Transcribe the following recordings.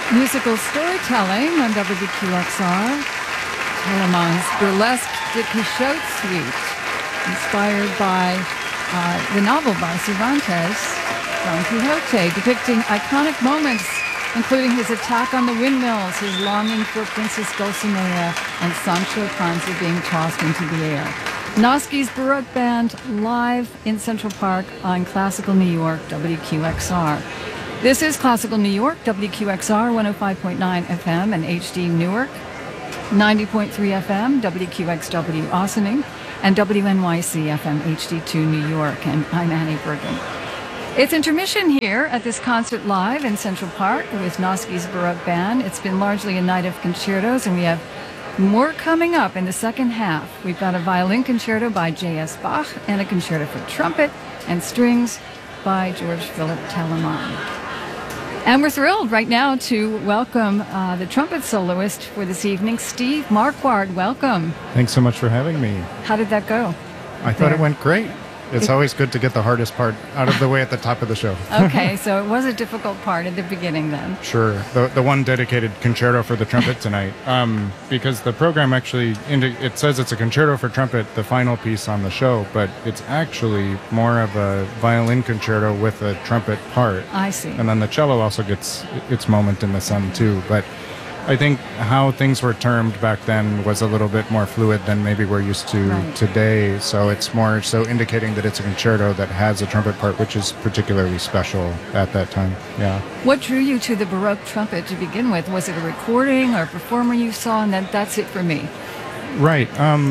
Musical storytelling on WQXR. Teleman's burlesque Dick Quixote suite, inspired by the novel by Cervantes, Don Quixote, depicting iconic moments, including his attack on the windmills, his longing for Princess Dulcinea, and Sancho Panza being tossed into the air. Noski's Baroque Band live in Central Park on Classical New York, WQXR. This is Classical New York, WQXR 105.9 FM and HD Newark, 90.3 FM, WQXW Ossining, and WNYC FM HD2 New York. And I'm Annie Bergen. It's intermission here at this concert live in Central Park with Noski's Baroque Band. It's been largely a night of concertos, and we have more coming up in the second half. We've got a violin concerto by J.S. Bach and a concerto for trumpet and strings by George Philip Telemann. And we're thrilled right now to welcome the trumpet soloist for this evening, Steve Marquardt. Welcome. Thanks so much for having me. How did that go? I thought it went great. It's always good to get the hardest part out of the way at the top of the show. Okay, so it was a difficult part at the beginning then. Sure. The one dedicated concerto for the trumpet tonight. Because the program actually, it says it's a concerto for trumpet, the final piece on the show, but it's actually more of a violin concerto with a trumpet part. I see. And then the cello also gets its moment in the sun too. But I think how things were termed back then was a little bit more fluid than maybe we're used to today. So it's more so indicating that it's a concerto that has a trumpet part, which is particularly special at that time. Yeah. What drew you to the Baroque trumpet to begin with? Was it a recording or a performer you saw, and that's it for me? Right.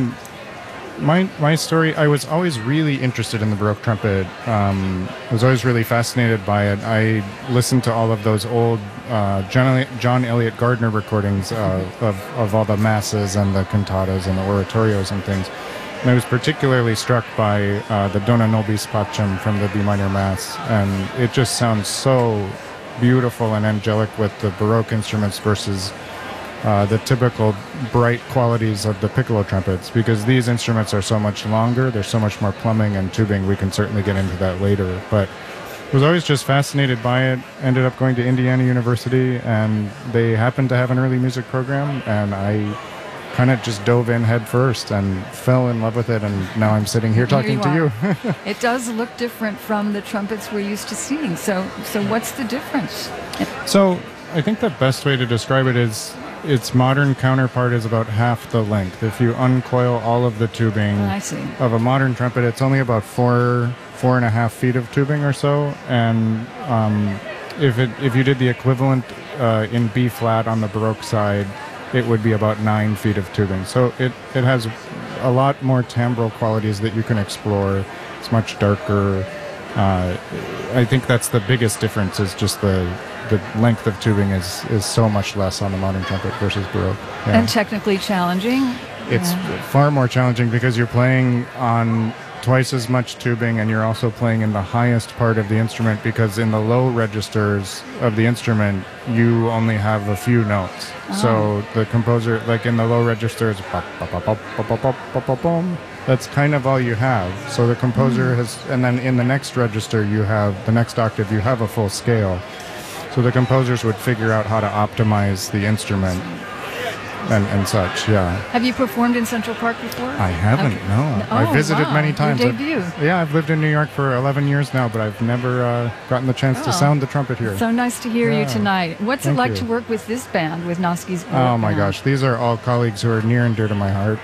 My story, I was always really interested in the Baroque trumpet. I was always really fascinated by it. I listened to all of those old John Elliott Gardner recordings of all the masses and the cantatas and the oratorios and things. And I was particularly struck by the Dona Nobis Pacem from the B minor Mass. And it just sounds so beautiful and angelic with the Baroque instruments versus the typical bright qualities of the piccolo trumpets, because these instruments are so much longer, there's so much more plumbing and tubing. We can certainly get into that later, but was always just fascinated by it. Ended up going to Indiana University, and they happened to have an early music program, and I kind of just dove in head first and fell in love with it, and now I'm sitting here talking to you. It does look different from the trumpets we're used to seeing. So what's the difference? So I think the best way to describe it is its modern counterpart is about half the length. If you uncoil all of the tubing of a modern trumpet, it's only about 4.5 feet of tubing or so. And if you did the equivalent in B flat on the Baroque side, it would be about 9 feet of tubing. So it has a lot more timbral qualities that you can explore. It's much darker. I think that's the biggest difference, is just the length of tubing is so much less on the modern trumpet versus Baroque. Yeah. And technically challenging? It's far more challenging because you're playing on twice as much tubing, and you're also playing in the highest part of the instrument, because in the low registers of the instrument, you only have a few notes. So the composer, like in the low registers, that's kind of all you have. So the composer has, and then in the next register, you have the next octave, you have a full scale. So the composers would figure out how to optimize the instrument and such, yeah. Have you performed in Central Park before? I haven't, no. Oh, I've visited many times. Your debut. I've lived in New York for 11 years now, but I've never gotten the chance to sound the trumpet here. So nice to hear you tonight. What's it like to work with this band, with Noski's Baroque Oh my gosh, these are all colleagues who are near and dear to my heart.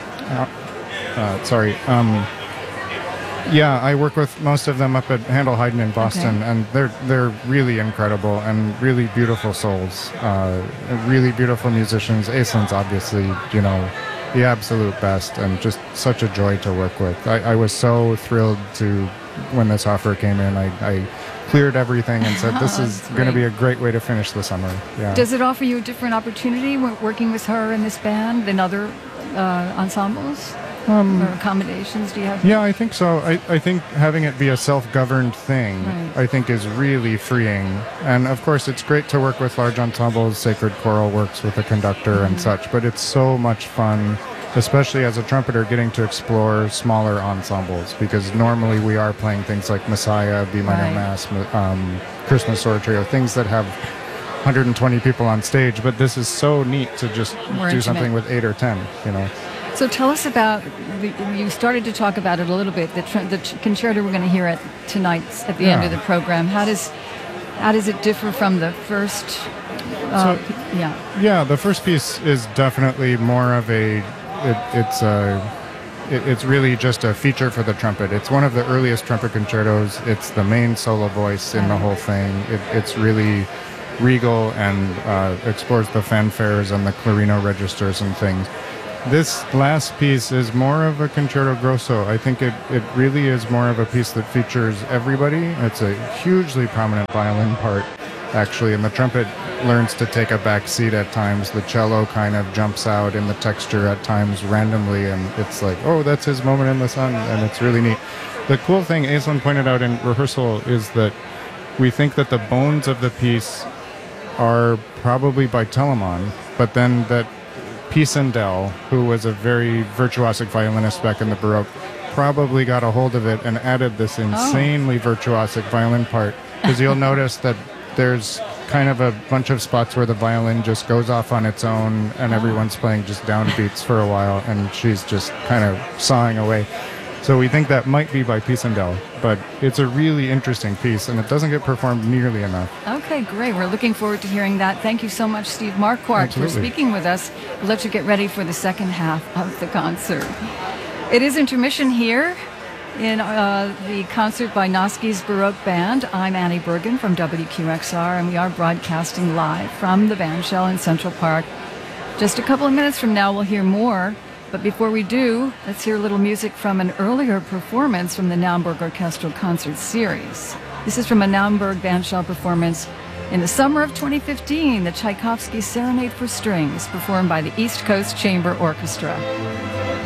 Yeah, I work with most of them up at Handel Haydn in Boston, and they're really incredible and really beautiful souls, really beautiful musicians. Aislenn's obviously, the absolute best, and just such a joy to work with. I was so thrilled when this offer came in. I cleared everything and said, this is going to be a great way to finish the summer. Yeah. Does it offer you a different opportunity working with her in this band than other ensembles? Or accommodations do you have? Yeah, I think so. I think having it be a self-governed thing, I think, is really freeing. And of course, it's great to work with large ensembles. Sacred Choral works with a conductor and such, but it's so much fun, especially as a trumpeter, getting to explore smaller ensembles, because normally we are playing things like Messiah, B minor Mass, Christmas Oratorio, things that have 120 people on stage, but this is so neat to just More do intimate. something with 8 or 10, you know. So tell us about, you started to talk about it a little bit, the concerto we're going to hear at tonight at the end of the program. How does it differ from the first? Yeah, the first piece is definitely more of it's really just a feature for the trumpet. It's one of the earliest trumpet concertos. It's the main solo voice in the whole thing. It's really regal and explores the fanfares and the clarino registers and things. This last piece is more of a concerto grosso. I think it really is more of a piece that features everybody. It's a hugely prominent violin part, actually, and the trumpet learns to take a back seat at times. The cello kind of jumps out in the texture at times randomly, and it's like, oh, that's his moment in the sun, and it's really neat. The cool thing Aislinn pointed out in rehearsal is that we think that the bones of the piece are probably by Telemann, but then that Pisendel, who was a very virtuosic violinist back in the Baroque, probably got a hold of it and added this insanely virtuosic violin part, because you'll notice that there's kind of a bunch of spots where the violin just goes off on its own and everyone's playing just downbeats for a while and she's just kind of sawing away. So we think that might be by Pisendel, but it's a really interesting piece and it doesn't get performed nearly enough. Okay, great. We're looking forward to hearing that. Thank you so much, Steve Marquardt, for speaking with us. We'll let you get ready for the second half of the concert. It is intermission here in the concert by Noski's Baroque Band. I'm Annie Bergen from WQXR, and we are broadcasting live from the Bandshell in Central Park. Just a couple of minutes from now, we'll hear more. But before we do, let's hear a little music from an earlier performance from the Naumburg Orchestral Concert Series. This is from a Naumburg Bandshell performance in the summer of 2015, the Tchaikovsky Serenade for Strings, performed by the East Coast Chamber Orchestra.